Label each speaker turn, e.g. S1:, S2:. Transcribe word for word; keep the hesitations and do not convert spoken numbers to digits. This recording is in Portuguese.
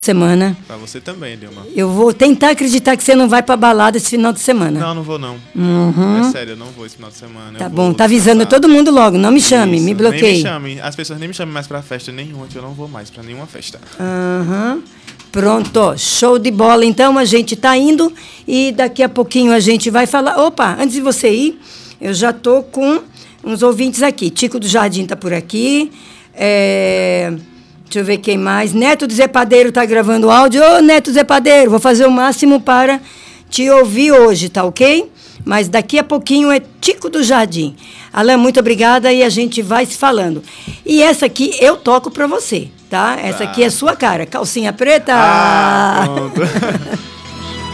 S1: semana.
S2: Pra você também, Dilma.
S1: Eu vou tentar acreditar que você não vai pra balada esse final de semana.
S2: Não, não vou não.
S1: Uhum.
S2: É sério, eu não vou esse final de semana.
S1: Tá
S2: eu
S1: bom,
S2: vou
S1: tá avisando
S2: descansar.
S1: todo mundo logo. Não me chame,
S2: Isso,
S1: me bloqueie.
S2: Nem me chame. As pessoas nem me chamem mais pra festa nenhuma, que eu não vou mais pra nenhuma festa.
S1: Uhum. Pronto, ó, show de bola. Então a gente tá indo e daqui a pouquinho a gente vai falar. Opa, antes de você ir, eu já tô com uns ouvintes aqui. Tico do Jardim tá por aqui. É... Deixa eu ver quem mais. Neto do Zé Padeiro tá gravando áudio. Ô, Neto do Zé Padeiro, vou fazer o máximo para te ouvir hoje, tá ok? Mas daqui a pouquinho é Tico do Jardim. Alain, muito obrigada e a gente vai se falando. E essa aqui eu toco para você, tá? Essa
S2: Tá.
S1: aqui é sua cara. Calcinha preta.
S2: Ah, pronto.